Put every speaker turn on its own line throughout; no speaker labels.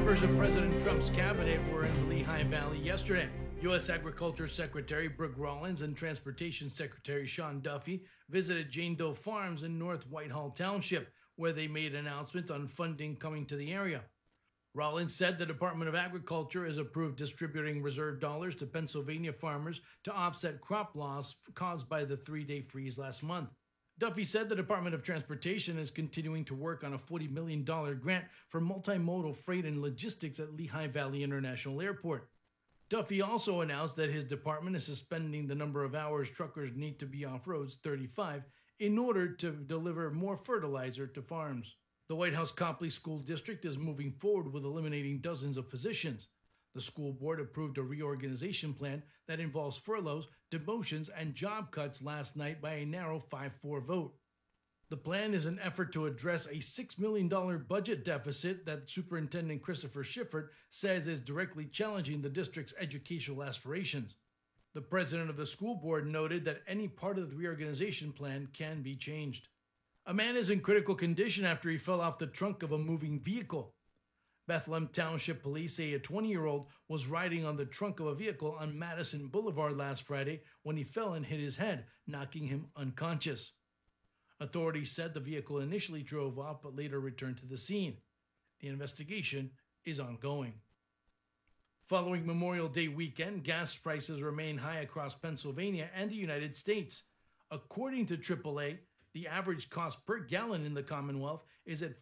Members of President Trump's cabinet were in the Lehigh Valley yesterday. U.S. Agriculture Secretary Brooke Rollins and Transportation Secretary Sean Duffy visited Jane Doe Farms in North Whitehall Township, where they made announcements on funding coming to the area. Rollins said the Department of Agriculture has approved distributing reserve dollars to Pennsylvania farmers to offset crop loss caused by the 3-day freeze last month. Duffy said the Department of Transportation is continuing to work on a $40 million grant for multimodal freight and logistics at Lehigh Valley International Airport. Duffy also announced that his department is suspending the number of hours truckers need to be off roads, 35, in order to deliver more fertilizer to farms. The White House Copley School District is moving forward with eliminating dozens of positions. The school board approved a reorganization plan that involves furloughs, demotions, and job cuts last night by a narrow 5-4 vote. The plan is an effort to address a $6 million budget deficit that Superintendent Christopher Schiffert says is directly challenging the district's educational aspirations. The president of the school board noted that any part of the reorganization plan can be changed. A man is in critical condition after he fell off the trunk of a moving vehicle. Bethlehem Township police say a 20-year-old was riding on the trunk of a vehicle on Madison Boulevard last Friday when he fell and hit his head, knocking him unconscious. Authorities said the vehicle initially drove off but later returned to the scene. The investigation is ongoing. Following Memorial Day weekend, gas prices remain high across Pennsylvania and the United States. According to AAA, the average cost per gallon in the Commonwealth is at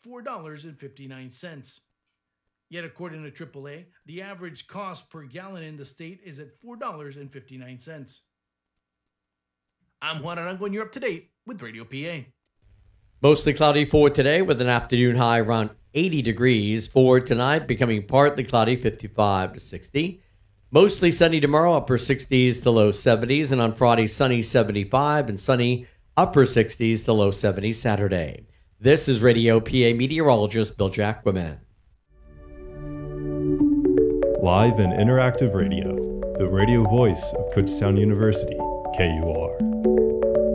$4.59. Yet according to AAA, the average cost per gallon in the state is at $4.59. I'm Juan Arango, and you're up to date with Radio PA.
Mostly cloudy for today with an afternoon high around 80 degrees. For tonight, becoming partly cloudy, 55 to 60. Mostly sunny tomorrow, upper 60s to low 70s. And on Friday, sunny 75 and sunny upper 60s to low 70s Saturday. This is Radio PA meteorologist Bill Jacquemin.
Live and interactive radio, the radio voice of Kutztown University, KUR.